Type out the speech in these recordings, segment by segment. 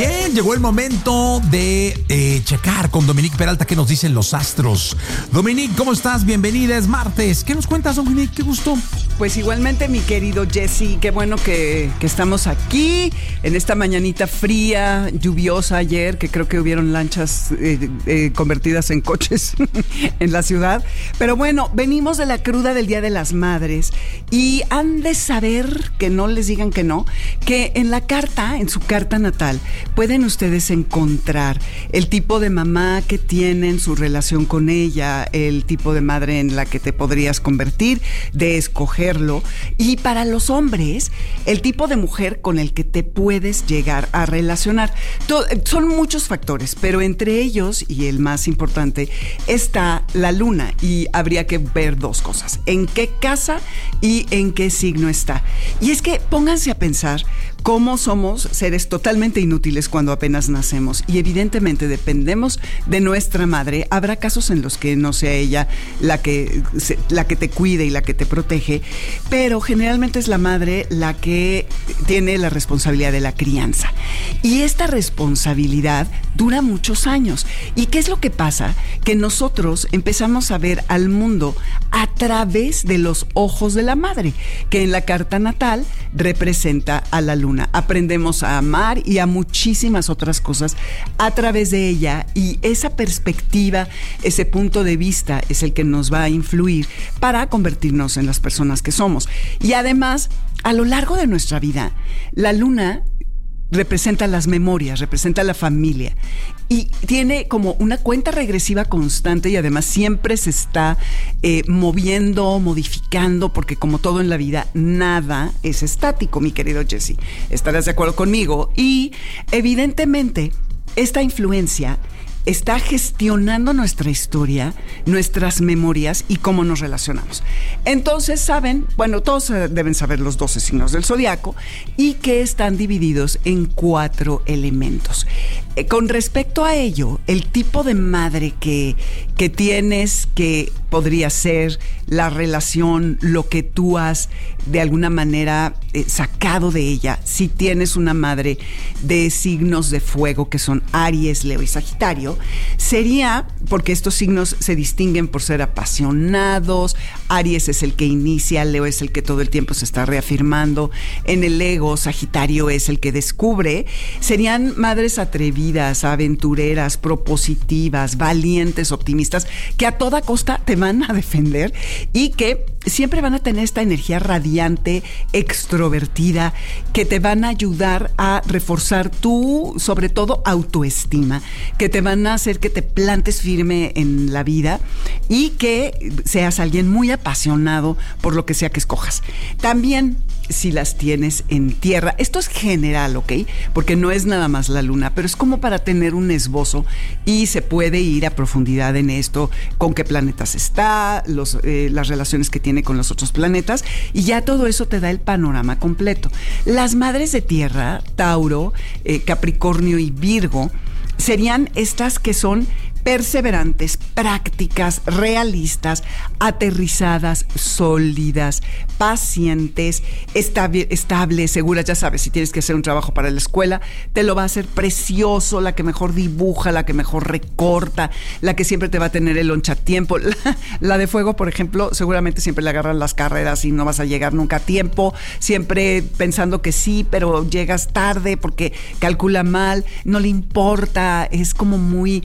Bien, llegó el momento de checar con Dominique Peralta qué nos dicen los astros. Dominique, ¿cómo estás? Bienvenida, es martes. ¿Qué nos cuentas, Dominique? Qué gusto. Pues igualmente, mi querido Jesse, qué bueno que estamos aquí en esta mañanita fría, lluviosa ayer, que creo que hubieron lanchas convertidas en coches en la ciudad. Pero bueno, venimos de la cruda del Día de las Madres y han de saber, que no les digan que no, que en la carta, en su carta natal, pueden ustedes encontrar el tipo de mamá que tienen, su relación con ella, el tipo de madre en la que te podrías convertir, de escogerlo. Y para los hombres, el tipo de mujer con el que te puedes llegar a relacionar. Son muchos factores, pero entre ellos, y el más importante, está la luna. Y habría que ver dos cosas: en qué casa y en qué signo está. Y es que pónganse a pensar cómo somos seres totalmente inútiles cuando apenas nacemos, y evidentemente dependemos de nuestra madre. Habrá casos en los que no sea ella la que te cuide y la que te protege, pero generalmente es la madre la que tiene la responsabilidad de la crianza, y esta responsabilidad dura muchos años. ¿Y qué es lo que pasa? Que nosotros empezamos a ver al mundo a través de los ojos de la madre, que en la carta natal representa a la luna. Aprendemos a amar y a muchísimas otras cosas a través de ella, y esa perspectiva, ese punto de vista es el que nos va a influir para convertirnos en las personas que somos. Y además, a lo largo de nuestra vida, la luna representa las memorias, representa la familia, y tiene como una cuenta regresiva constante, y además siempre se está moviendo, modificando, porque como todo en la vida, nada es estático, mi querido Jesse. ¿Estarás de acuerdo conmigo? Y evidentemente esta influencia está gestionando nuestra historia, nuestras memorias y cómo nos relacionamos. Entonces, saben, bueno, todos deben saber los 12 signos del zodiaco, y que están divididos en 4 elementos. Con respecto a ello, el tipo de madre que tienes, que podría ser la relación, lo que tú has de alguna manera sacado de ella. Si tienes una madre de signos de fuego, que son Aries, Leo y Sagitario, sería, porque estos signos se distinguen por ser apasionados. Aries es el que inicia, Leo es el que todo el tiempo se está reafirmando en el ego, Sagitario es el que descubre. Serían madres atrevidas, aventureras, propositivas, valientes, optimistas, que a toda costa te van a defender y que siempre van a tener esta energía radiante, extrovertida, que te van a ayudar a reforzar tu, sobre todo, autoestima, que te van a hacer que te plantes firme en la vida y que seas alguien muy apasionado por lo que sea que escojas. También, si las tienes en tierra, esto es general, ¿ok? Porque no es nada más la luna, pero es como para tener un esbozo, y se puede ir a profundidad en esto, con qué planetas está, las relaciones que tiene con los otros planetas, y ya todo eso te da el panorama completo. Las madres de tierra, Tauro, Capricornio y Virgo, serían estas que son perseverantes, prácticas, realistas, aterrizadas, sólidas, pacientes, estables, seguras. Ya sabes, si tienes que hacer un trabajo para la escuela, te lo va a hacer precioso, la que mejor dibuja, la que mejor recorta, la que siempre te va a tener el lonchatiempo. La de fuego, por ejemplo, seguramente siempre le agarran las carreras y no vas a llegar nunca a tiempo, siempre pensando que sí, pero llegas tarde porque calcula mal, no le importa, es como muy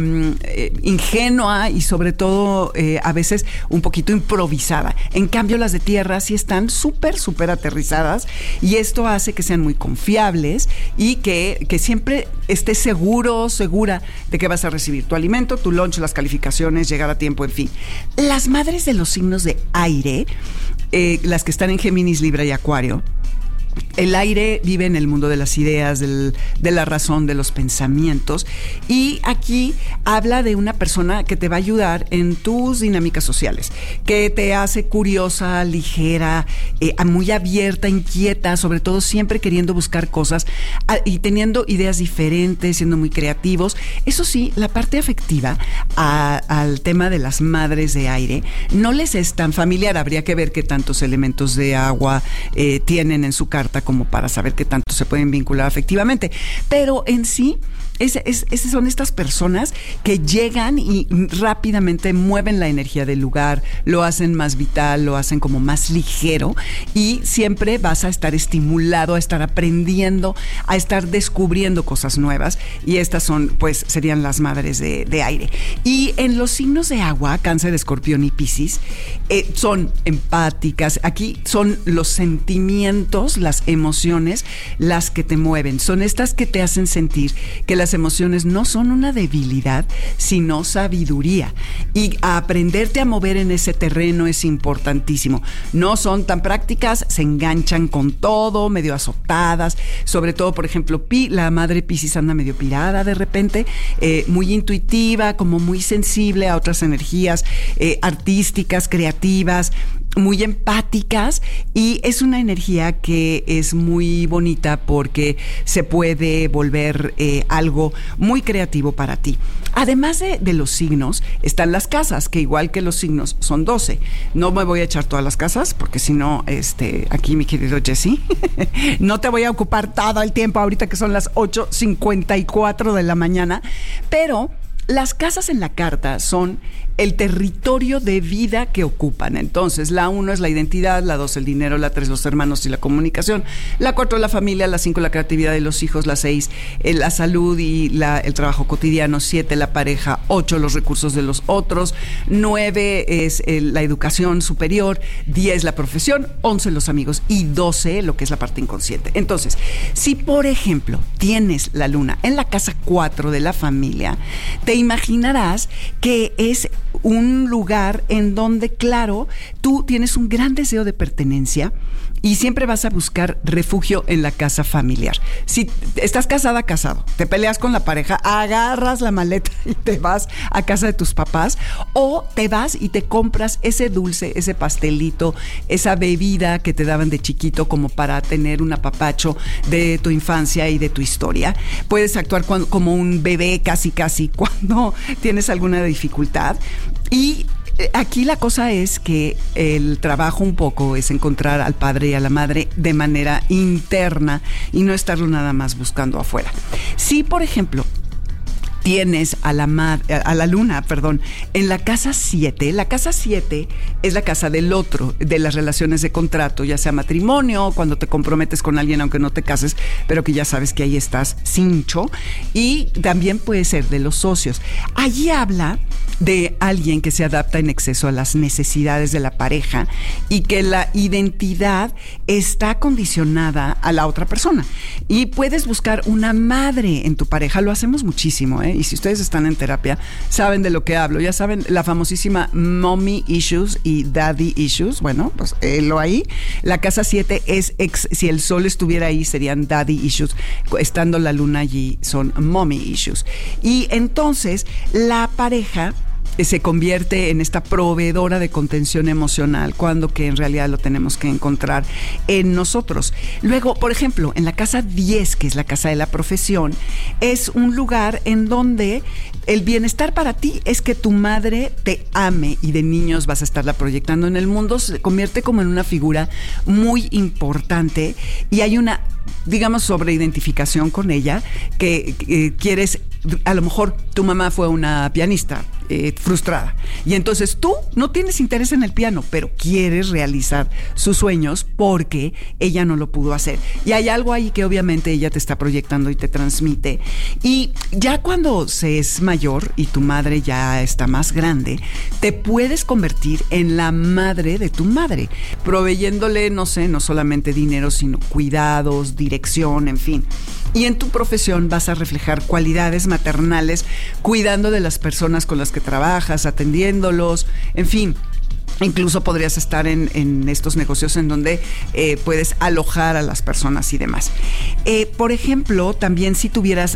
ingenua y sobre todo a veces un poquito improvisada. En cambio, las de tierra sí están súper aterrizadas, y esto hace que sean muy confiables y que siempre estés segura de que vas a recibir tu alimento, tu lunch, las calificaciones, llegar a tiempo, en fin. Las madres de los signos de aire, las que están en Géminis, Libra y Acuario, el aire vive en el mundo de las ideas, de la razón, de los pensamientos, y aquí habla de una persona que te va a ayudar en tus dinámicas sociales, que te hace curiosa, ligera, muy abierta, inquieta, sobre todo siempre queriendo buscar cosas y teniendo ideas diferentes, siendo muy creativos. Eso sí, la parte afectiva al tema de las madres de aire no les es tan familiar. Habría que ver qué tantos elementos de agua tienen en su carta, carta como para saber qué tanto se pueden vincular afectivamente. Pero en sí, esas son estas personas que llegan y rápidamente mueven la energía del lugar, lo hacen más vital, lo hacen como más ligero, y siempre vas a estar estimulado a estar aprendiendo, a estar descubriendo cosas nuevas, y estas son, pues, serían las madres de aire. Y en los signos de agua, Cáncer, Escorpión y Piscis, son empáticas. Aquí son los sentimientos, las emociones, las que te mueven. Son estas que te hacen sentir que las emociones no son una debilidad, sino sabiduría. Y aprenderte a mover en ese terreno es importantísimo. No son tan prácticas, se enganchan con todo, medio azotadas. Sobre todo, por ejemplo, la madre Piscis anda medio pirada de repente, muy intuitiva, como muy sensible a otras energías artísticas, creativas, muy empáticas, y es una energía que es muy bonita porque se puede volver algo muy creativo para ti. Además de los signos, están las casas, que igual que los signos son 12. No me voy a echar todas las casas porque si no, aquí mi querido Jesse, no te voy a ocupar todo el tiempo ahorita que son las 8:54 de la mañana, pero las casas en la carta son el territorio de vida que ocupan. Entonces, la 1 es la identidad, la 2 el dinero, la 3 los hermanos y la comunicación, la 4 la familia, la 5 la creatividad de los hijos, la 6 la salud y el trabajo cotidiano, 7 la pareja, 8 los recursos de los otros, 9 es la educación superior, 10 la profesión, 11 los amigos y 12 lo que es la parte inconsciente. Entonces, si por ejemplo tienes la luna en la casa 4 de la familia, te imaginarás que es un lugar en donde, claro, tú tienes un gran deseo de pertenencia y siempre vas a buscar refugio en la casa familiar. Si estás casado, te peleas con la pareja, agarras la maleta y te vas a casa de tus papás, o te vas y te compras ese dulce, ese pastelito, esa bebida que te daban de chiquito como para tener un apapacho de tu infancia y de tu historia. Puedes actuar como un bebé casi cuando tienes alguna dificultad. Y aquí la cosa es que el trabajo un poco es encontrar al padre y a la madre de manera interna y no estarlo nada más buscando afuera. Si, por ejemplo, tienes a la luna, en la casa 7. La casa 7 es la casa del otro, de las relaciones de contrato, ya sea matrimonio, cuando te comprometes con alguien aunque no te cases, pero que ya sabes que ahí estás cincho, y también puede ser de los socios. Allí habla de alguien que se adapta en exceso a las necesidades de la pareja y que la identidad está condicionada a la otra persona. Y puedes buscar una madre en tu pareja, lo hacemos muchísimo, y si ustedes están en terapia, saben de lo que hablo, ya saben la famosísima mommy issues y daddy issues. Bueno, pues lo ahí. La casa 7 es, si el sol estuviera ahí, serían daddy issues. Estando la luna allí, son mommy issues. Y entonces, la pareja se convierte en esta proveedora de contención emocional, cuando que en realidad lo tenemos que encontrar en nosotros. Luego, por ejemplo, en la casa 10, que es la casa de la profesión, es un lugar en donde el bienestar para ti es que tu madre te ame, y de niños vas a estarla proyectando en el mundo. Se convierte como en una figura muy importante y hay una, digamos, sobreidentificación con ella, que quieres, a lo mejor tu mamá fue una pianista frustrada, y entonces tú no tienes interés en el piano, pero quieres realizar sus sueños porque ella no lo pudo hacer, y hay algo ahí que obviamente ella te está proyectando y te transmite. Y ya cuando se es mayor y tu madre ya está más grande, te puedes convertir en la madre de tu madre, proveyéndole, no solamente dinero, sino cuidados, dirección, en fin. Y en tu profesión vas a reflejar cualidades maternales, cuidando de las personas con las que trabajas, atendiéndolos, en fin. Incluso podrías estar en estos negocios en donde puedes alojar a las personas y demás. Por ejemplo, también si tuvieras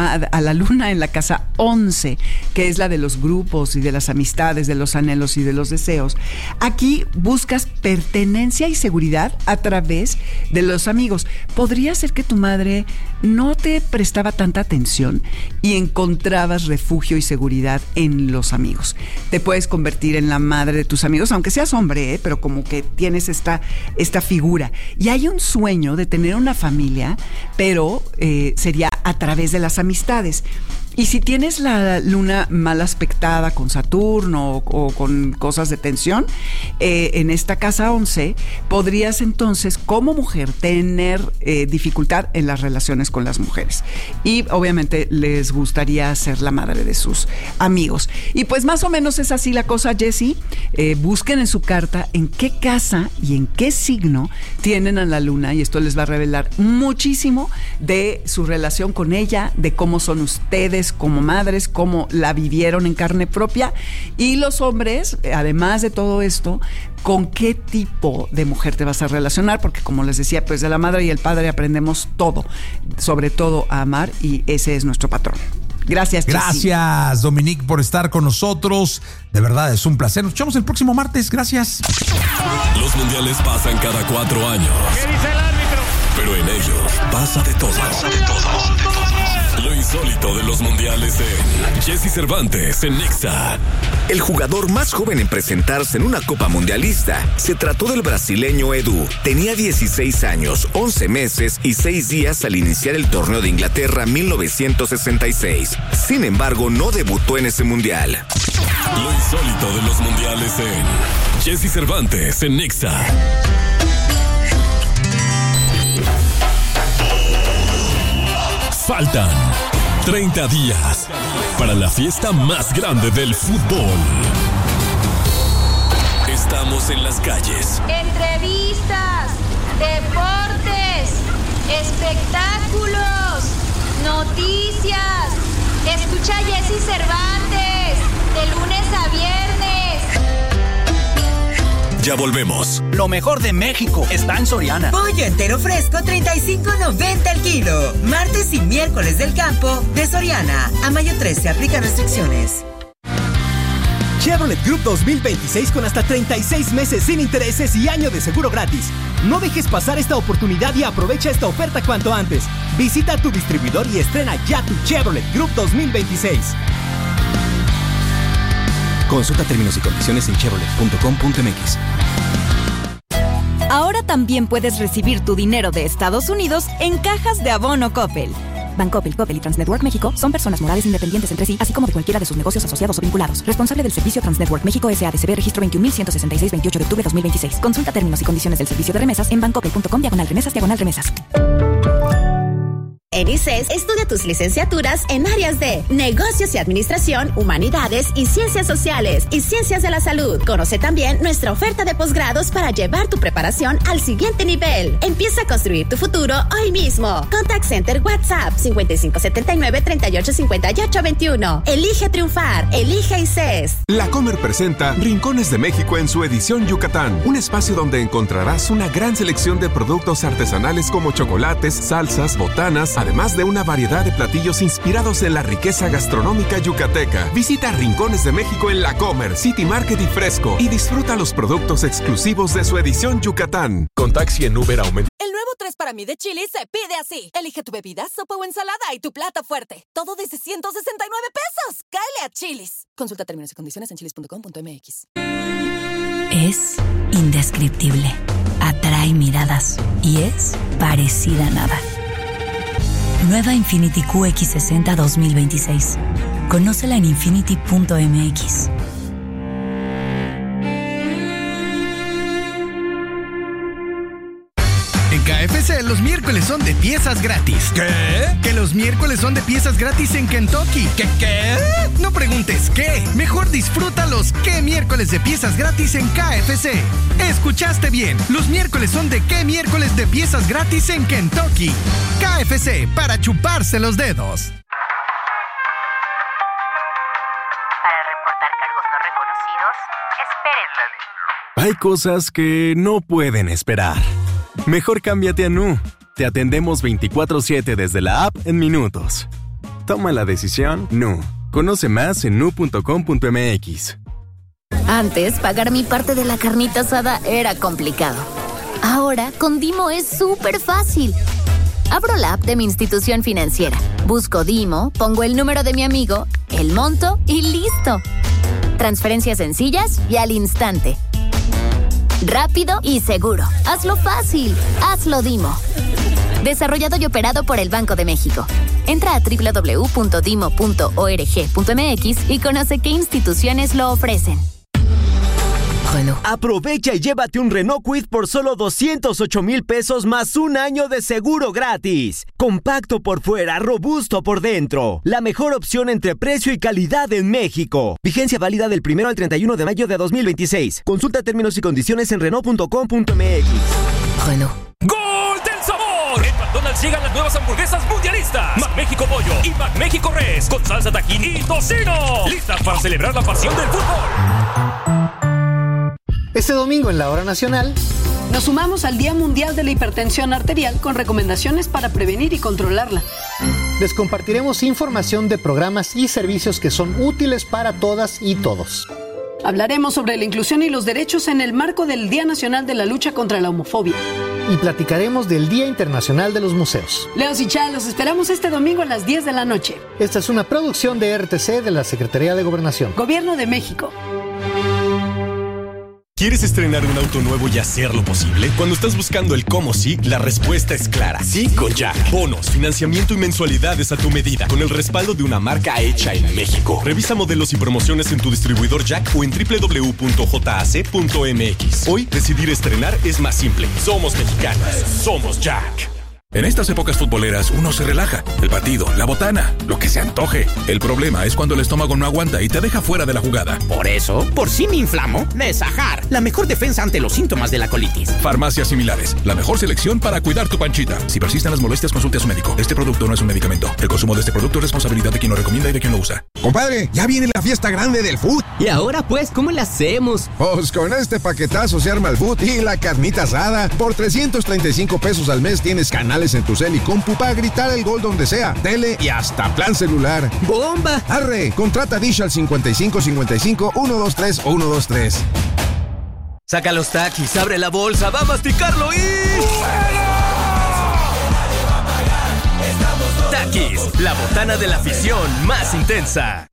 a la luna en la casa 11, que es la de los grupos y de las amistades, de los anhelos y de los deseos, aquí buscas pertenencia y seguridad a través de los amigos. Podría ser que tu madre no te prestaba tanta atención y encontrabas refugio y seguridad en los amigos. Te puedes convertir en la madre de tus amigos. Unidos, aunque seas hombre, pero como que tienes esta figura. Y hay un sueño de tener una familia, pero sería a través de las amistades. Y si tienes la luna mal aspectada con Saturno o con cosas de tensión, en esta casa 11, podrías entonces, como mujer, tener dificultad en las relaciones con las mujeres. Y obviamente les gustaría ser la madre de sus amigos. Y pues más o menos es así la cosa, Jessie. Busquen en su carta en qué casa y en qué signo tienen a la luna, y esto les va a revelar muchísimo de su relación con ella, de cómo son ustedes como madres, cómo la vivieron en carne propia, y los hombres, además de todo esto, con qué tipo de mujer te vas a relacionar, porque como les decía, pues de la madre y el padre aprendemos todo, sobre todo a amar, y ese es nuestro patrón. Gracias, Jessie. Gracias, Dominique, por estar con nosotros. De verdad, es un placer. Nos escuchamos el próximo martes. Gracias. Los mundiales pasan cada 4 años. ¿Qué dice el árbitro? Pero en ellos pasa de todo. Lo insólito de los mundiales en Jesse Cervantes en Nexa. El jugador más joven en presentarse en una Copa Mundialista se trató del brasileño Edu. Tenía 16 años, 11 meses y 6 días al iniciar el torneo de Inglaterra 1966. Sin embargo, no debutó en ese mundial. Lo insólito de los mundiales en Jesse Cervantes en Nexa. Faltan 30 días para la fiesta más grande del fútbol. Estamos en las calles. Entrevistas, deportes, espectáculos, noticias. Escucha a Jesse Cervantes de lunes a viernes. Ya volvemos. Lo mejor de México está en Soriana. Pollo entero fresco, $35.90 el kilo. Martes y miércoles del campo de Soriana. A mayo 13 aplica restricciones. Chevrolet Group 2026 con hasta 36 meses sin intereses y año de seguro gratis. No dejes pasar esta oportunidad y aprovecha esta oferta cuanto antes. Visita tu distribuidor y estrena ya tu Chevrolet Group 2026. Consulta términos y condiciones en chevrolet.com.mx. Ahora también puedes recibir tu dinero de Estados Unidos en cajas de abono Coppel. Bancoppel, Coppel y Transnetwork México son personas morales independientes entre sí, así como de cualquiera de sus negocios asociados o vinculados. Responsable del servicio Transnetwork México S.A.D.C.B. Registro 21.166, 28 de octubre 2026. Consulta términos y condiciones del servicio de remesas en bancoppel.com/remesas/remesas. En ICES, estudia tus licenciaturas en áreas de negocios y administración, humanidades y ciencias sociales y ciencias de la salud. Conoce también nuestra oferta de posgrados para llevar tu preparación al siguiente nivel. Empieza a construir tu futuro hoy mismo. Contact Center WhatsApp 5579-385821. Elige triunfar. Elige ICES. La Comer presenta Rincones de México en su edición Yucatán. Un espacio donde encontrarás una gran selección de productos artesanales como chocolates, salsas, botanas, además de una variedad de platillos inspirados en la riqueza gastronómica yucateca. Visita Rincones de México en La Comer, City Market y Fresco y disfruta los productos exclusivos de su edición Yucatán. Con taxi en Uber aumenta. El nuevo 3 para mí de Chili's se pide así. Elige tu bebida, sopa o ensalada y tu plato fuerte. Todo desde $169 pesos. ¡Cáele a Chili's! Consulta términos y condiciones en chili's.com.mx. Es indescriptible. Atrae miradas y es parecida a nada. Nueva Infiniti QX60 2026. Conócela en infiniti.mx. En KFC los miércoles son de piezas gratis. ¿Qué? Que los miércoles son de piezas gratis en Kentucky. ¿Qué? No preguntes qué. Mejor disfruta los qué miércoles de piezas gratis en KFC. Escuchaste bien. Los miércoles son de qué miércoles de piezas gratis en Kentucky. KFC, para chuparse los dedos. Para reportar cargos no reconocidos, espere. Hay cosas que no pueden esperar. Mejor cámbiate a Nu. Te atendemos 24/7 desde la app en minutos. Toma la decisión Nu. Conoce más en nu.com.mx. Antes, pagar mi parte de la carnita asada era complicado. Ahora, con Dimo es súper fácil. Abro la app de mi institución financiera, busco Dimo, pongo el número de mi amigo, el monto y listo. Transferencias sencillas y al instante. rápido y seguro. Hazlo fácil. Hazlo Dimo. Desarrollado y operado por el Banco de México. Entra a www.dimo.org.mx y conoce qué instituciones lo ofrecen. Renault. Aprovecha y llévate un Renault Kwid por solo 208,000 pesos más un año de seguro gratis. Compacto por fuera, robusto por dentro. La mejor opción entre precio y calidad en México. Vigencia válida del 1 al 31 de mayo de 2026. Consulta términos y condiciones en Renault.com.mx. Renault. ¡Gol del sabor! En McDonald's llegan las nuevas hamburguesas mundialistas. McMéxico Pollo y McMéxico Res con salsa Tajín y tocino. Listas para celebrar la pasión del fútbol. Este domingo en la Hora Nacional nos sumamos al Día Mundial de la Hipertensión Arterial con recomendaciones para prevenir y controlarla. Les compartiremos información de programas y servicios que son útiles para todas y todos. Hablaremos sobre la inclusión y los derechos en el marco del Día Nacional de la Lucha contra la Homofobia. Y platicaremos del Día Internacional de los Museos. Leos y Chá, los esperamos este domingo a las 10 de la noche. Esta es una producción de RTC de la Secretaría de Gobernación. Gobierno de México. ¿Quieres estrenar un auto nuevo y hacerlo posible? Cuando estás buscando el cómo sí, la respuesta es clara. Sí con Jack. Bonos, financiamiento y mensualidades a tu medida, con el respaldo de una marca hecha en México. Revisa modelos y promociones en tu distribuidor Jack o en www.jac.mx. Hoy, decidir estrenar es más simple. Somos mexicanos. Somos Jack. En estas épocas futboleras uno se relaja. El partido, la botana, lo que se antoje. El problema es cuando el estómago no aguanta y te deja fuera de la jugada. Por eso, por si me inflamo, Nesajar, la mejor defensa ante los síntomas de la colitis. Farmacias similares, la mejor selección para cuidar tu panchita. Si persisten las molestias, consulte a su médico. Este producto no es un medicamento. El consumo de este producto es responsabilidad de quien lo recomienda y de quien lo usa. Compadre, ya viene la fiesta grande del food. ¿Y ahora pues cómo la hacemos? Pues con este paquetazo se arma el food y la carnita asada. Por 335 pesos al mes tienes canales en tu cel y compu para gritar el gol donde sea, tele y hasta plan celular. ¡Bomba! Arre, contrata Dish al 5555 123 123. Saca los taquis, abre la bolsa, va a masticarlo y... Taquis, la botana de la afición más intensa.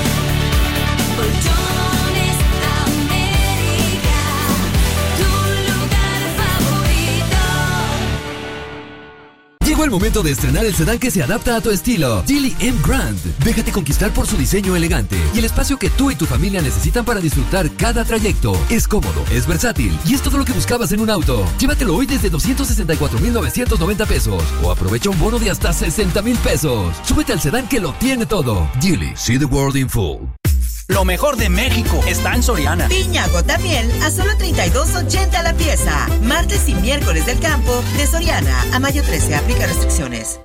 Llegó el momento de estrenar el sedán que se adapta a tu estilo. Geely M Grand. Déjate conquistar por su diseño elegante y el espacio que tú y tu familia necesitan para disfrutar cada trayecto. Es cómodo, es versátil y es todo lo que buscabas en un auto. Llévatelo hoy desde 264,990 pesos o aprovecha un bono de hasta 60,000 pesos. Súbete al sedán que lo tiene todo. Geely, see the world in full. Lo mejor de México está en Soriana. Piña Gotamiel a solo $32.80 la pieza. Martes y miércoles del campo de Soriana. A mayo 13 aplica restricciones.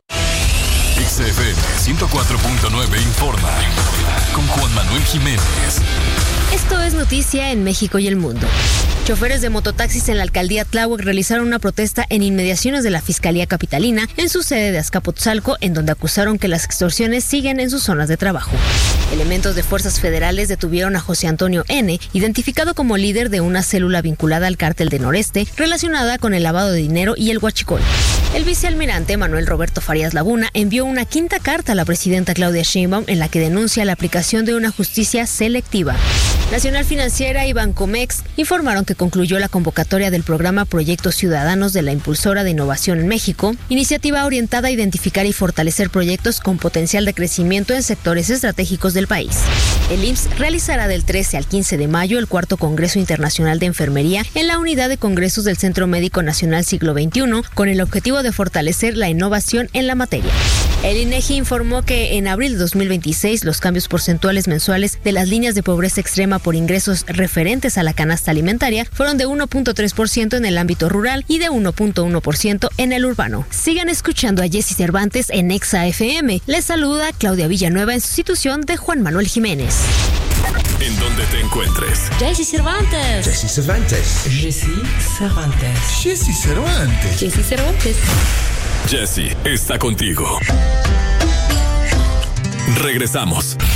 XFM 104.9 informa con Juan Manuel Jiménez. Esto es noticia en México y el mundo. Choferes de mototaxis en la alcaldía Tláhuac realizaron una protesta en inmediaciones de la Fiscalía Capitalina en su sede de Azcapotzalco, en donde acusaron que las extorsiones siguen en sus zonas de trabajo. Elementos de fuerzas federales detuvieron a José Antonio N., identificado como líder de una célula vinculada al cártel de Noreste, relacionada con el lavado de dinero y el huachicol. El vicealmirante Manuel Roberto Farías Laguna envió una quinta carta a la presidenta Claudia Sheinbaum en la que denuncia la aplicación de una justicia selectiva. Nacional Financiera y Bancomex informaron que concluyó la convocatoria del programa Proyectos Ciudadanos de la Impulsora de Innovación en México, iniciativa orientada a identificar y fortalecer proyectos con potencial de crecimiento en sectores estratégicos del país. El IMSS realizará del 13 al 15 de mayo el 4º Congreso Internacional de Enfermería en la Unidad de Congresos del Centro Médico Nacional Siglo XXI, con el objetivo de fortalecer la innovación en la materia. El INEGI informó que en abril de 2026 los cambios porcentuales mensuales de las líneas de pobreza extrema por ingresos referentes a la canasta alimentaria fueron de 1.3% en el ámbito rural y de 1.1% en el urbano. Sigan escuchando a Jessy Cervantes en Exa FM. Les saluda Claudia Villanueva en sustitución de Juan Manuel Jiménez. En donde te encuentres. Jessy Cervantes. Jessy Cervantes. Jessy Cervantes. Jessy Cervantes. Jessy Cervantes. Jessy está contigo. Regresamos.